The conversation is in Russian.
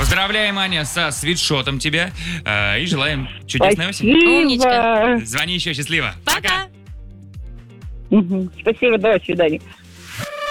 Поздравляем, Аня, со свитшотом тебя. И желаем чудесной осени. Спасибо. Умничка. Звони еще, счастливо. Пока. Мгм. Спасибо, до свидания.